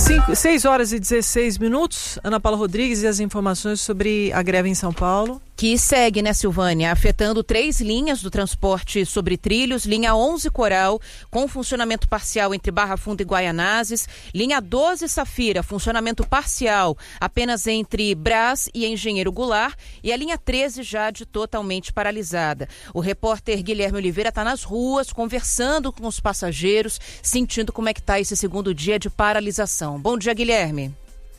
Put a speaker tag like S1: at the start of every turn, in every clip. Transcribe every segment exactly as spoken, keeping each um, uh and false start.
S1: seis horas e dezesseis minutos. Ana Paula Rodrigues e as informações sobre a greve em São Paulo.
S2: Que segue, né, Silvânia? Afetando três linhas do transporte sobre trilhos. Linha onze Coral, com funcionamento parcial entre Barra Funda e Guaianazes. Linha doze Safira, funcionamento parcial apenas entre Brás e Engenheiro Goulart. E a linha treze Jade, totalmente paralisada. O repórter Guilherme Oliveira está nas ruas, conversando com os passageiros, sentindo como é que está esse segundo dia de paralisação. Bom dia, Guilherme.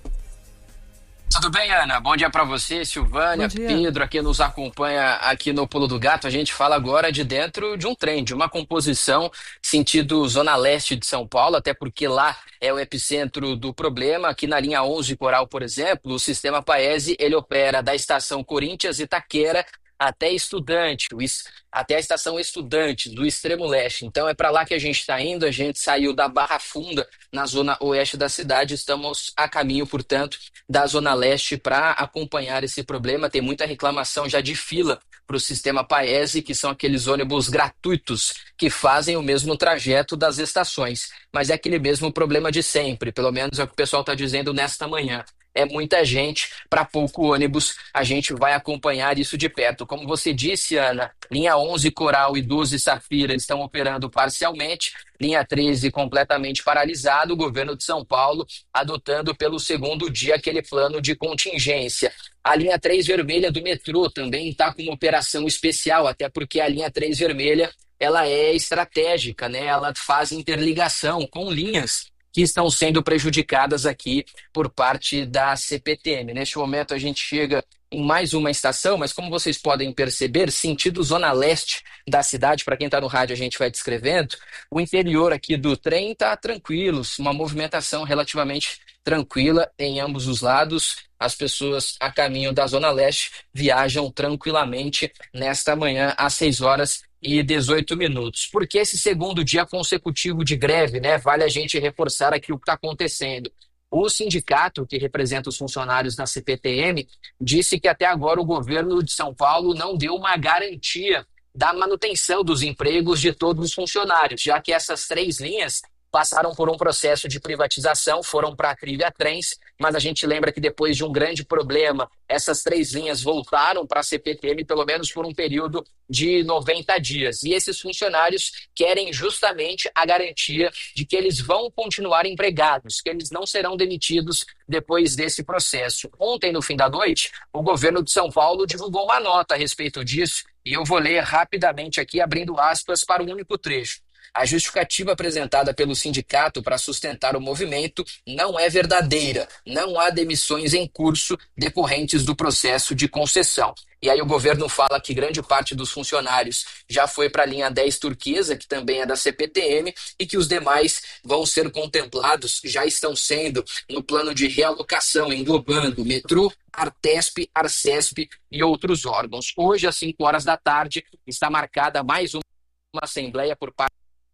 S3: Tudo bem, Ana? Bom dia para você, Silvânia, Pedro, aqui nos acompanha aqui no Pulo do Gato. A gente fala agora de dentro de um trem, de uma composição sentido Zona Leste de São Paulo, até porque lá é o epicentro do problema. Aqui na linha onze Coral, por exemplo, o sistema Paese, ele opera da estação Corinthians Itaquera até Estudante, até a estação Estudantes, do extremo leste. Então é para lá que a gente está indo. A gente saiu da Barra Funda, na zona oeste da cidade. Estamos a caminho, portanto, da zona leste para acompanhar esse problema. Tem muita reclamação já de fila para o sistema Paese, que são aqueles ônibus gratuitos que fazem o mesmo trajeto das estações. Mas é aquele mesmo problema de sempre, pelo menos é o que o pessoal está dizendo nesta manhã. É muita gente para pouco ônibus. A gente vai acompanhar isso de perto. Como você disse, Ana, linha onze Coral e doze Safira estão operando parcialmente. Linha treze completamente paralisada. O governo de São Paulo adotando pelo segundo dia aquele plano de contingência. A linha três vermelha do metrô também está com uma operação especial, até porque a linha três vermelha ela é estratégica, né? Ela faz interligação com linhas que estão sendo prejudicadas aqui por parte da C P T M. Neste momento a gente chega em mais uma estação, mas como vocês podem perceber, sentido zona leste da cidade, para quem está no rádio a gente vai descrevendo, o interior aqui do trem está tranquilo, uma movimentação relativamente tranquila em ambos os lados. As pessoas a caminho da zona leste viajam tranquilamente nesta manhã às seis horas e dezoito minutos. Porque esse segundo dia consecutivo de greve, né? Vale a gente reforçar aqui o que está acontecendo. O sindicato, que representa os funcionários da C P T M, disse que até agora o governo de São Paulo não deu uma garantia da manutenção dos empregos de todos os funcionários, já que essas três linhas passaram por um processo de privatização, foram para a Trivia Trens, mas a gente lembra que depois de um grande problema, essas três linhas voltaram para a C P T M, pelo menos por um período de noventa dias. E esses funcionários querem justamente a garantia de que eles vão continuar empregados, que eles não serão demitidos depois desse processo. Ontem, no fim da noite, o governo de São Paulo divulgou uma nota a respeito disso, e eu vou ler rapidamente aqui, abrindo aspas para um único trecho. A justificativa apresentada pelo sindicato para sustentar o movimento não é verdadeira. Não há demissões em curso decorrentes do processo de concessão. E aí o governo fala que grande parte dos funcionários já foi para a linha dez Turquesa, que também é da C P T M, e que os demais vão ser contemplados, já estão sendo no plano de realocação, englobando metrô, Artesp, Arcesp e outros órgãos. Hoje, às cinco horas da tarde, está marcada mais uma assembleia por parte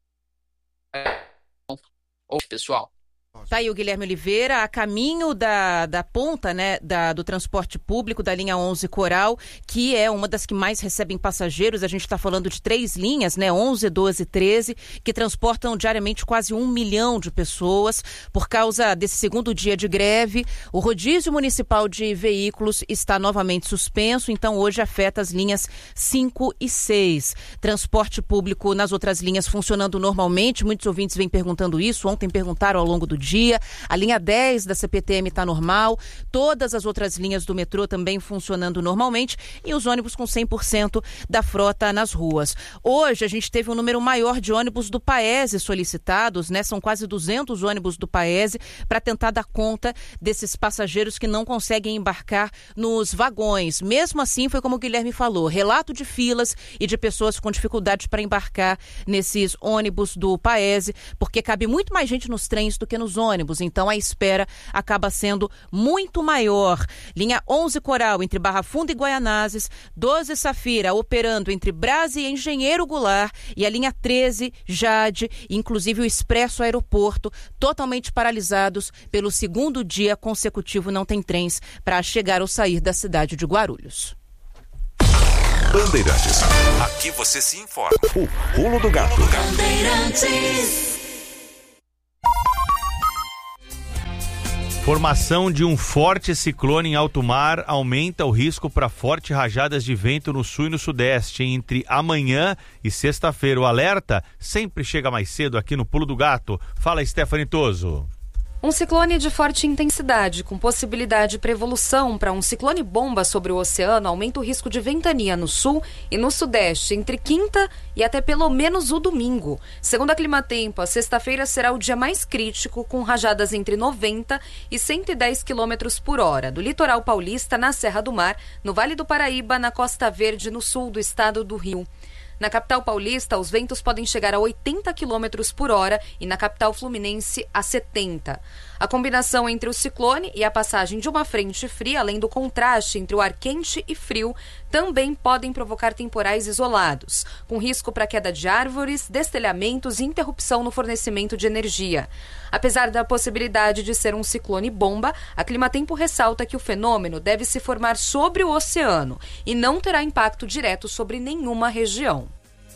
S3: pessoal.
S2: Tá aí o Guilherme Oliveira, a caminho da, da ponta, né, da, do transporte público, da linha onze Coral, que é uma das que mais recebem passageiros. A gente está falando de três linhas, né, onze, doze, treze, que transportam diariamente quase um milhão de pessoas. Por causa desse segundo dia de greve, o rodízio municipal de veículos está novamente suspenso, então hoje afeta as linhas cinco e seis. Transporte público nas outras linhas funcionando normalmente, muitos ouvintes vêm perguntando isso, ontem perguntaram ao longo do dia. A linha dez da C P T M está normal, todas as outras linhas do metrô também funcionando normalmente e os ônibus com cem por cento da frota nas ruas. Hoje a gente teve um número maior de ônibus do Paese solicitados, né? São quase duzentos ônibus do Paese para tentar dar conta desses passageiros que não conseguem embarcar nos vagões. Mesmo assim, foi como o Guilherme falou, relato de filas e de pessoas com dificuldades para embarcar nesses ônibus do Paese, porque cabe muito mais gente nos trens do que nos ônibus, então a espera acaba sendo muito maior. Linha onze Coral entre Barra Funda e Guaianazes, doze Safira operando entre Brás e Engenheiro Goulart e a linha treze Jade, inclusive o Expresso Aeroporto, totalmente paralisados pelo segundo dia consecutivo, não tem trens para chegar ou sair da cidade de Guarulhos.
S4: Bandeirantes, aqui você se informa. O Pulo do Gato.
S5: Bandeirantes. Formação de um forte ciclone em alto mar aumenta o risco para fortes rajadas de vento no sul e no sudeste. Entre amanhã e sexta-feira, o alerta sempre chega mais cedo aqui no Pulo do Gato. Fala, Stephanie Toso.
S6: Um ciclone de forte intensidade, com possibilidade para evolução para um ciclone bomba sobre o oceano, aumenta o risco de ventania no sul e no sudeste, entre quinta e até pelo menos o domingo. Segundo a Climatempo, a sexta-feira será o dia mais crítico, com rajadas entre noventa e cento e dez quilômetros por hora, do litoral paulista, na Serra do Mar, no Vale do Paraíba, na Costa Verde, no sul do estado do Rio. Na capital paulista, os ventos podem chegar a oitenta quilômetros por hora e na capital fluminense a setenta. A combinação entre o ciclone e a passagem de uma frente fria, além do contraste entre o ar quente e frio, também podem provocar temporais isolados, com risco para queda de árvores, destelhamentos e interrupção no fornecimento de energia. Apesar da possibilidade de ser um ciclone bomba, a Climatempo ressalta que o fenômeno deve se formar sobre o oceano e não terá impacto direto sobre nenhuma região.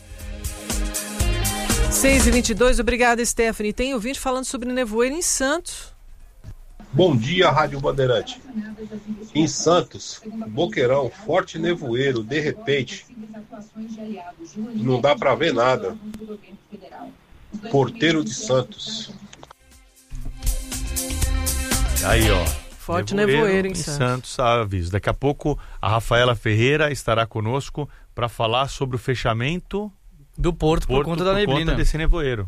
S1: seis e vinte e dois, obrigada, Stephanie. Tem ouvinte falando sobre nevoeiro em Santos.
S7: Bom dia, Rádio Bandeirante. Em Santos, Boqueirão, forte nevoeiro, de repente, não dá para ver nada. Porteiro de Santos.
S5: Aí, ó.
S1: Forte nevoeiro, nevoeiro em, em Santos.
S5: Santos, aviso. Daqui a pouco a Rafaela Ferreira estará conosco para falar sobre o fechamento
S8: do porto, porto por conta da
S5: por
S8: neblina.
S5: Conta desse nevoeiro.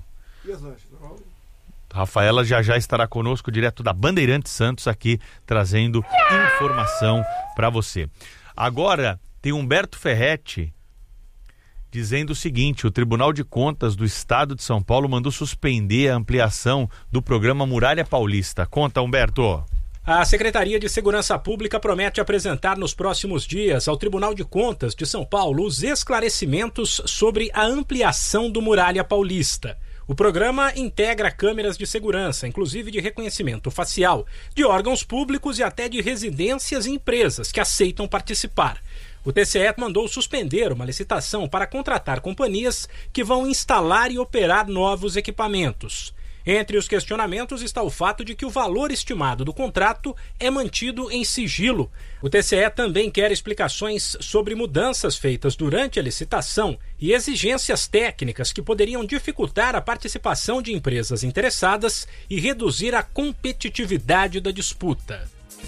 S5: Rafaela já já estará conosco direto da Bandeirantes Santos aqui, trazendo informação para você. Agora tem Humberto Ferretti dizendo o seguinte: o Tribunal de Contas do Estado de São Paulo mandou suspender a ampliação do programa Muralha Paulista. Conta, Humberto.
S9: A Secretaria de Segurança Pública promete apresentar nos próximos dias ao Tribunal de Contas de São Paulo os esclarecimentos sobre a ampliação do Muralha Paulista. O programa integra câmeras de segurança, inclusive de reconhecimento facial, de órgãos públicos e até de residências e empresas que aceitam participar. O T C E mandou suspender uma licitação para contratar companhias que vão instalar e operar novos equipamentos. Entre os questionamentos está o fato de que o valor estimado do contrato é mantido em sigilo. O T C E também quer explicações sobre mudanças feitas durante a licitação e exigências técnicas que poderiam dificultar a participação de empresas interessadas e reduzir a competitividade da disputa.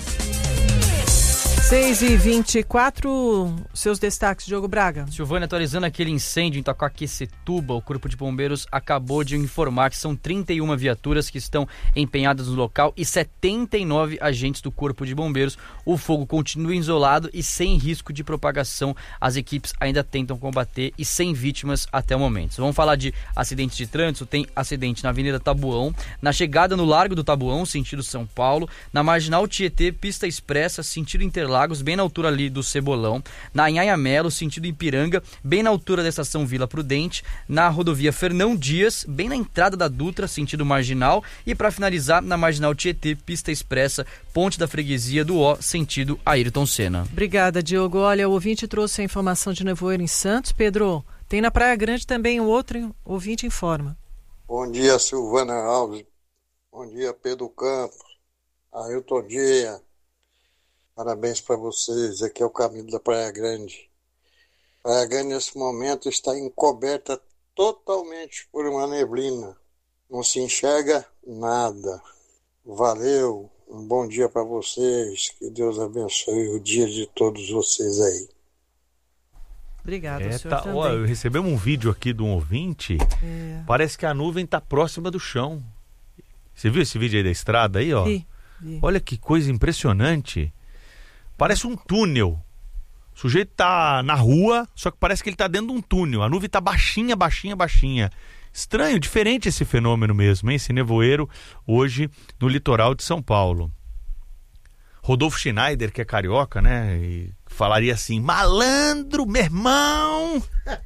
S1: seis e vinte e quatro, seus destaques, Diogo Braga.
S8: Silvânia, atualizando aquele incêndio em Itaquaquecetuba, o Corpo de Bombeiros acabou de informar que são trinta e uma viaturas que estão empenhadas no local e setenta e nove agentes do Corpo de Bombeiros. O fogo continua isolado e sem risco de propagação. As equipes ainda tentam combater e sem vítimas até o momento. Vamos falar de acidentes de trânsito. Tem acidente na Avenida Tabuão, na chegada no Largo do Tabuão, sentido São Paulo, na Marginal Tietê, pista expressa, sentido Interlagos, bem na altura ali do Cebolão, na Anhanha-Melo, sentido Ipiranga, bem na altura da estação Vila Prudente, na rodovia Fernão Dias, bem na entrada da Dutra, sentido Marginal, e para finalizar, na Marginal Tietê, pista expressa, Ponte da Freguesia do Ó, sentido Ayrton Senna.
S1: Obrigada, Diogo. Olha, o ouvinte trouxe a informação de nevoeiro em Santos. Pedro, tem na Praia Grande também um outro ouvinte informa.
S10: Bom dia, Silvana Alves. Bom dia, Pedro Campos. Ailton Dia. Parabéns para vocês, aqui é o caminho da Praia Grande. Praia Grande nesse momento está encoberta totalmente por uma neblina. Não se enxerga nada. Valeu, um bom dia para vocês, que Deus abençoe o dia de todos vocês aí.
S1: Obrigado,
S5: é,
S1: senhor
S5: tá,
S1: também.
S5: ó, recebemos um vídeo aqui de um ouvinte, é. Parece que a nuvem está próxima do chão. Você viu esse vídeo aí da estrada aí, ó?
S1: Vi, vi.
S5: Olha que coisa impressionante. Parece um túnel. O sujeito tá na rua, só que parece que ele tá dentro de um túnel. A nuvem tá baixinha, baixinha, baixinha. Estranho, diferente esse fenômeno mesmo, hein? Esse nevoeiro hoje no litoral de São Paulo. Rodolfo Schneider, que é carioca, né? E falaria assim: malandro, meu irmão!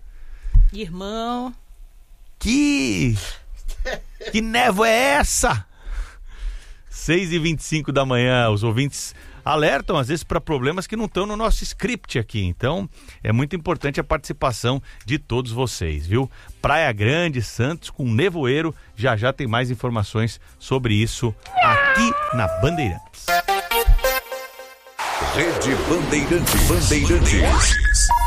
S2: Irmão.
S5: Que... Que névoa é essa? seis e vinte e cinco da manhã, os ouvintes alertam às vezes para problemas que não estão no nosso script aqui, então é muito importante a participação de todos vocês, viu? Praia Grande, Santos com nevoeiro, já já tem mais informações sobre isso aqui na Bandeirantes.
S4: Rede Bandeirantes. Bandeirantes.